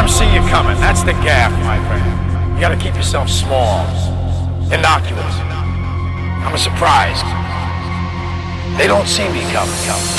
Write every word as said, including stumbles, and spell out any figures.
them see you coming. That's the gaff, my friend. You gotta keep yourself small, innocuous. I'm a surprise. They don't see me coming, coming.